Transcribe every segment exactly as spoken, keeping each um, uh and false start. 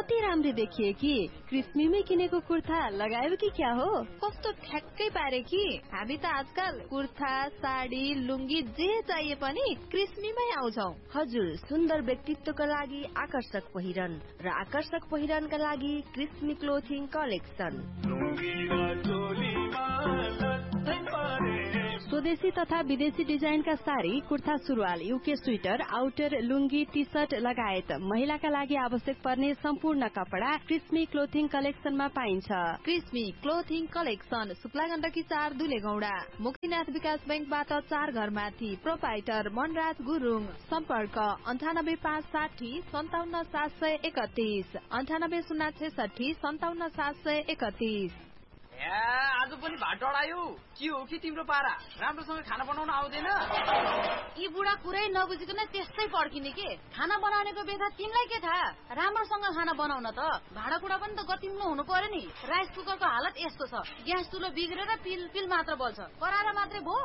कति राम्रो देखिए कि क्रिस्मीमै किनेको कुर्ता लगायो कि क्या हो? कस्तो ठ्याक्कै पारे कि हामी त आजकल कुर्ता साडी लुङ्गी जे चाहिए पनि क्रिस्मीमै आउँछौ। हजुर, सुन्दर व्यक्तित्वका लागि आकर्षक पहिरन र आकर्षक पहिरनका लागि क्रिस्मी क्लोथिङ कलेक्सन। स्वदेशी तथा विदेशी डिजाइनका साडी, कुर्ता सुरुवाल, युके स्वेटर, आउटर, लुङ्गी, टी शर्ट लगायत महिलाका लागि आवश्यक पर्ने सम्पूर्ण कपडा क्रिस्मी क्लोथिङ कलेक्सनमा पाइन्छ। क्रिस्मी क्लोथिङ कलेक्सन सुक्ला गण्डकी चार दुलेगौडा, मुक्तिनाथ विकास बैंकबाट चार घर माथि। प्रोपाइटर मनराज गुरुङ। सम्पर्क अन्ठानब्बे पाँच साठी सन्ताउन्न सात सय एकतीस, अन्ठानब्बे शून्य छेसठी सन्ताउन्न सात सय एकतीस। आज पनि भात डढायो। के हो कि तिम्रो पारा? राम्रोसँग खाना बनाउन आउँदैन? यी बुढा कुरै नबुझिकन त्यस्तै पड्किने के? खाना बनाउनेको बेथा तिमीलाई के थाहा? राम्रोसँग खाना बनाउन त भाँडाकुडा पनि त गतिम्लो हुनु पर्यो नि। राइस कुकरको हालत यस्तो छ, ग्यास चुलो बिग्रेर पिल पिल मात्र बल्छ, कराएर मात्रै भो।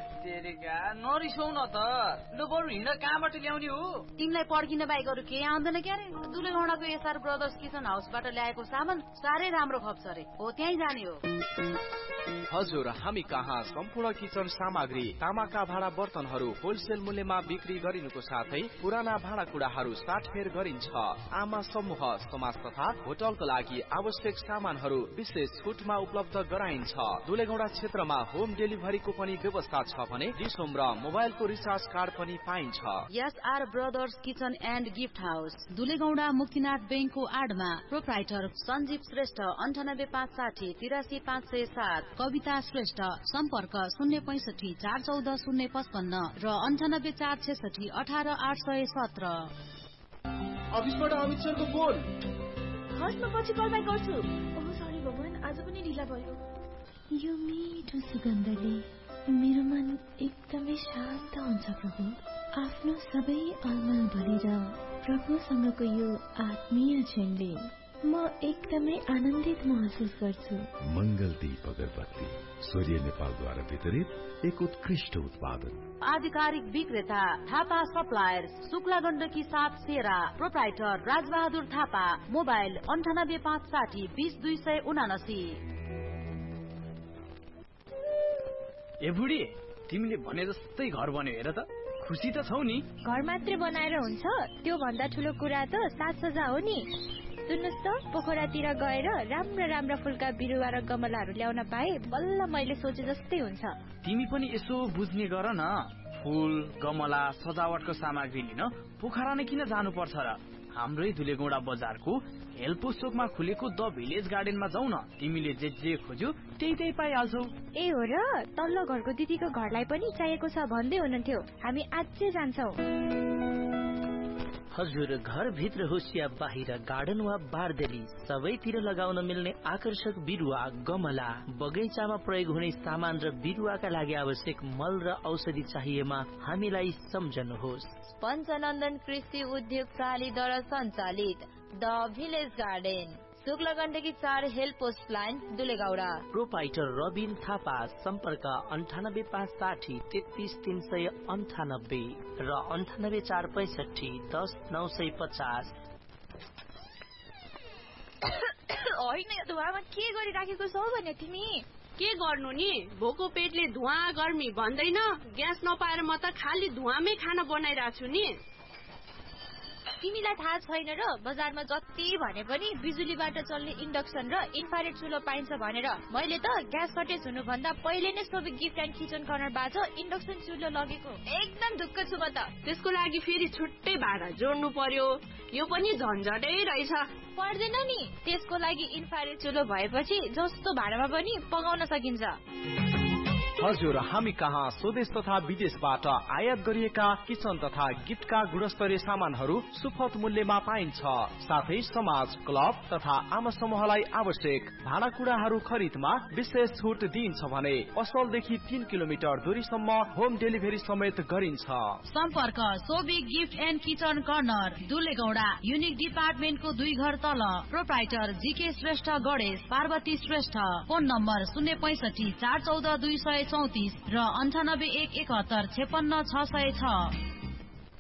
नरिसाउ न त, लु बरु हिँड कहाँबाट ल्याउने हो? तिमीलाई पड्किन बाहेक अरू केही आउँदैन क्यारे? दुलेगौडाको एसआर ब्रदर्स किचन हाउसबाट ल्याएको सामान साह्रै राम्रो खप्छ रे, हो त्यहीँ जाने हो। हजुर, हामी कहाँ सम्पूर्ण किचन सामग्री, तामाका भाँडा बर्तनहरू होलसेल मूल्यमा बिक्री गरिनुको साथै पुराना भाँडाकुडाहरू साटफेर गरिन्छ। आमा समूह, समाज तथा होटलको लागि आवश्यक सामानहरू विशेष छुटमा उपलब्ध गराइन्छ। दुलेगौडा क्षेत्रमा होम डेलिभरीको पनि व्यवस्था छ भने डिसोम र मोबाइलको रिचार्ज कार्ड पनि पाइन्छ। SR brothers kitchen and gift house, दुलेगौडा Muktinath बैंकको आडमा। प्रोप्राइटर सञ्जीव श्रेष्ठ, अन्ठानब्बे पाँच साठी तिरासी पाँच सय सात। कविता श्रेष्ठ, सम्पर्क शून्य पैसठी चार चौध शून्य पचपन्न र अन्ठानब्बे चार छेसठी अठार आठ सय सत्र। अफिसबाट अमित सरको फोन। हस्, म पछि कल ब्याक गर्छु। ओह सरी भगवान, आज पनि ढिला भयो। यो मिठो सुगन्धले मेरो मन एकदमै शान्त हुन्छ प्रभु। आफ्नो सबै अलमल भरेर प्रभुसँगको यो आत्मीय क्षणले म एकदमै आनन्दित महसुस गर्छु। मंगल दीप अगरबत्ती सूर्य नेपालद्वारा वितरित एक उत्कृष्ट उत्पादन। आधिकारिक विक्रेता थापा सप्लायर्स, शुक्ला गण्डकी सात सेरा। प्रोप्राइटर राजबहादुर थापा। मोबाइल अन्ठानब्बे पाँच साठी बीस दुई सय उनासी। ए बुढी, तिमीले भने जस्तै घर बन्यो हेर त। खुसी त छौ नि? घर मात्रै बनाएर हुन्छ? त्यो भन्दा ठुलो कुरा त साज सज्जा हो नि। सुन्नुस् त, पोखरातिर गएर राम्रा राम्रा फुलका बिरुवा र गमलाहरू ल्याउन पाए बल्ल मैले सोचे जस्तै हुन्छ। तिमी पनि यसो बुझ्ने गर न। फुल गमला सजावटको सामग्री लिन पोखरा नै किन जानु पर्छ र? हाम्रै दुलेगौडा बजारको हेल्पोस चोकमा खुलेको द भिलेज गार्डनमा जाऊ न। तिमीले जे जे खोज्यौ त्यही त्यही पाइहाल्छौ। ए हो र? तल्लो घरको दिदीको घरलाई पनि चाहिएको छ भन्दै हुनुहुन्थ्यो। हामी आजै जान्छौ। हजुर, घर भित्र होस् या बाहिर, गार्डन वा बारदेली, सबैतिर लगाउन मिल्ने आकर्षक बिरुवा, गमला, बगैँचामा प्रयोग हुने सामान र बिरुवाका लागि आवश्यक मल र औषधि चाहिएमा हामीलाई सम्झनुहोस्। पञ्चनन्दन कृषि उद्योग प्रालीद्वारा सञ्चालित the village garden, Shukla Gandaki चार help post line, दुलेगौडा। Proprietor Rabin Thapa. सम्पर्क अन्ठानब्बे पाँच साठी तेत्तीस तीन सय अन्ठानब्बे र अन्ठानब्बे चार पैसठी दस नौ सय पचास। होइन, धुवामा के गरिराखेको छौ भने तिमी? के गर्नु नि, भोको पेटले धुवा गर्मी भन्दैन। ग्यास नपाएर म त खाली धुवामै खाना बनाइरहेको छु नि। तिमीलाई थाहा छैन र, बजारमा जति भने पनि बिजुलीबाट चल्ने इन्डक्सन र इन्फ्रारेड चुलो पाइन्छ भनेर मैले त ग्यास सर्टेज हुनुभन्दा पहिले नै सोभिक गिफ्ट एन्ड किचन कर्नरबाट इन्डक्सन चुलो लगेको। एकदम ढुक्क छु म त। त्यसको लागि फेरि छुट्टै भाडा जोड्नु पर्यो, यो पनि झन्झटै रहेछ। पर्दैन नि, त्यसको लागि इन्फ्रारेड चुलो भएपछि जस्तो भाडामा पनि पकाउन सकिन्छ। हजुर, हामी कहाँ स्वदेश तथा विदेशबाट आयात गरिएका किचन तथा गिफ्टका गुणस्तरीय सामानहरू सुपथ मूल्यमा पाइन्छ। साथै समाज, क्लब तथा आमा समूहलाई आवश्यक भाँडाकुडाहरू खरिदमा विशेष छुट दिइन्छ भने असलदेखि तीन किलोमिटर दूरीसम्म होम डेलिभरी समेत गरिन्छ। सम्पर्क सोभिक gift and kitchen corner, दुलेगौडा, unique डिपार्टमेन्टको दुई घर तल। Proprietor GK Shrestha Ganesh, Parvati Shrestha. Phone number शून्य पैसठी चार चौध दुई सय चौतिस र अन्ठानब्बे एक एकहत्तर छेपन्न छ सय छ।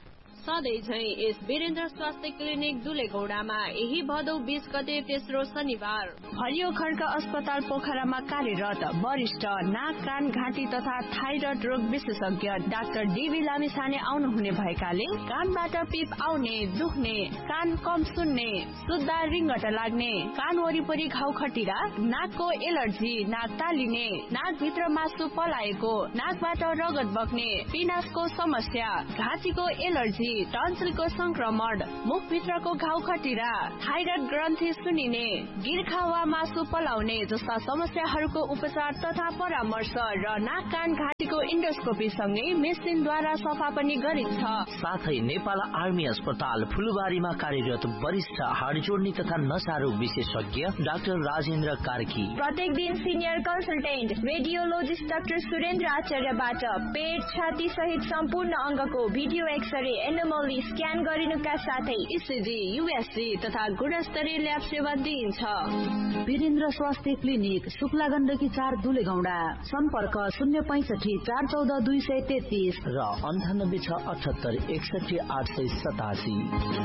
सधैँ झै यस वीरेन्द्र स्वास्थ्य क्लिनिक दुलेगौडामा यही भदौ बीस गते तेस्रो शनिबार हरियो खड्क अस्पताल पोखरामा कार्यरत वरिष्ठ नाक कान घाँटी तथा थाइरोइड रोग विशेषज्ञ डाक्टर डीबी लामिछाने आउनुहुने भएकाले कानबाट पिप आउने, दुख्ने, कान कम सुन्ने, सुत्दा रिङ्गटा लाग्ने, कान वरिपरि घाउ खटिरा, नाकको एलर्जी, नाक तालिने, नाकभित्र मासु पलाएको, नाकबाट रगत बग्ने, पिनासको समस्या, घाँटीको एलर्जी, टन्सिलको संक्रमण, मुखभित्रको घाउ खटिरा, थाइरोइड ग्रन्थि सुनिने, गिर्खा वा मासु पलाउने जस्ता समस्याहरूको उपचार तथा परामर्श र नाक कान घाँटीको इन्डोस्कोपी सँगै मेसिनद्वारा सफा पनि गरिन्छ। साथै नेपाल आर्मी अस्पताल फुलबारीमा कार्यरत वरिष्ठ हाड जोड्ने तथा नसा रोग विशेषज्ञ डाक्टर राजेन्द्र कार्की, प्रत्येक दिन senior consultant radiologist doctor Surendra आचार्यबाट पेट, छाती सहित सम्पूर्ण अङ्गको भिडियो एक्सरे, एनोमली स्क्यान गरिनुका साथै इसिजी, युएसजी तथा गुणस्तरीय ल्याब सेवा दिइन्छ। वीरेन्द्र स्वास्थ्य क्लिनिक शुक्ला गण्डकी चार दुलेगौडा, सम्पर्क शून्य पैंसठी चार चौध दुई सय तेत्तीस र अन्ठानब्बे छ अठहत्तर एकसठी आठ सय सतासी।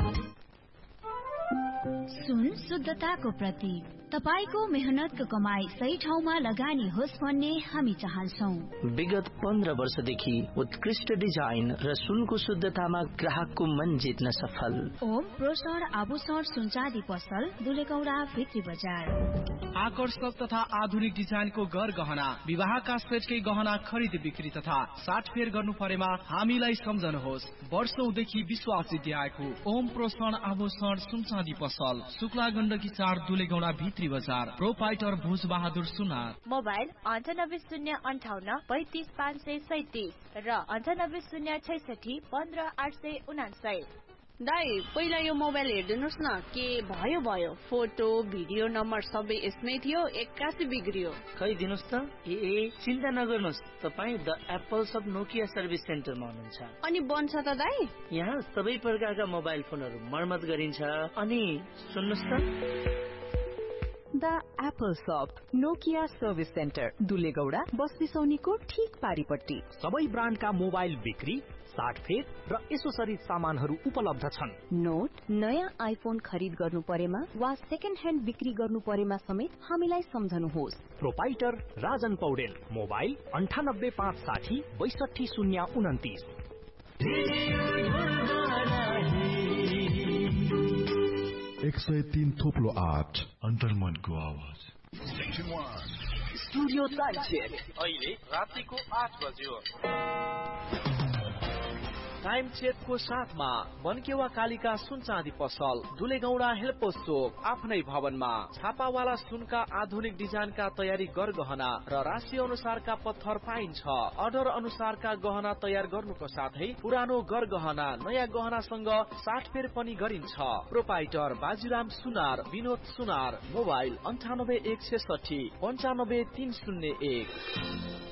सुन शुद्धताको प्रतीक, तपाईको मेहनतको कमाई सही ठाउँमा लगानी होस् भन्ने हामी चाहन्छौँ। विगत पन्ध्र वर्षदेखि उत्कृष्ट डिजाइन र सुनको शुद्धतामा ग्राहकको मन जित्न सफल ओम प्रोषण आभूषण सुनचाँदी पसल दुलेगौडा भित्री बजार। आकर्षक तथा आधुनिक डिजाइनको गर गहना, विवाहका सेटकै गहना खरिद बिक्री तथा साटफेर गर्नु परेमा हामीलाई सम्झनुहोस्। वर्षौंदेखि विश्वास जित्दै आएको ओम प्रोषण आभूषण सुनचाँदी पसल, शुक्ला गण्डकी चार दुलेगौडा भित्री बजार, प्रोपाइटर भोज बहादुर सुनार। मोबाइल अन्ठानब्बे शून्य अन्ठाउन्न पैंतिस पाँच सय सैतिस र अन्ठानब्बे शून्य छैसठी पन्ध्र आठ सय उनासय। दाई पहिला यो मोबाइल हेरिदिनुहोस् न, के भयो भयो फोटो भिडियो नम्बर सबै यसमै थियो, एक्कासी बिग्रियो। खै दिनुहोस् त। ए ए चिन्ता नगर्नुहोस्, तपाईँ the Apple sub Nokia service सेन्टरमा हुनुहुन्छ। अनि बन्छ त दाई? यहाँ सबै प्रकारका मोबाइल फोनहरू मर्मत गरिन्छ। अनि सुन्नुहोस् त, द एप्पल शप नोकिया सर्भिस सेन्टर दुलेगौडा बस बिसौनीको ठीक पारिपट्टि। सबै ब्रान्डका मोबाइल बिक्री, साटफेर र एसोसरिज सामानहरू उपलब्ध छन्। नोट, नयाँ आइफोन खरिद गर्नु परेमा वा सेकेन्ड ह्यान्ड बिक्री गर्नु परेमा समेत हामीलाई सम्झनुहोस्। प्रोपाइटर राजन पौडेल, मोबाइल अन्ठानब्बे पाँच साठी बैसठी शून्य उन्तिस। एक सय तीन थोप्लो आठ अन्तर्मनको आवाज। स्टुडियो टाइम चेक अहिले रातिको आठ बज्यो। टाइम चेकको साथमा बनकेवा कालिका सुन चाँदी पसल, दुलेगौडा हेल्पोस चोक, आफ्नै भवनमा छापावाला सुनका आधुनिक डिजाइनका तयारी गर गहना र राशि अनुसारका पत्थर पाइन्छ। अर्डर अनुसारका गहना तयार गर्नुको साथै पुरानो गर गहना नयाँ गहनासँग साटफेर पनि गरिन्छ। प्रोपाइटर बाजुराम सुनार, विनोद सुनार, मोबाइल अन्ठानब्बे एक सय साठी पन्चानब्बे तीन शून्य एक।